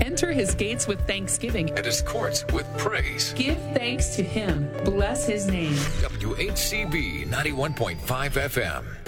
Enter his gates with thanksgiving and his courts with praise. Give thanks to him. Bless his name. WHCB 91.5 FM.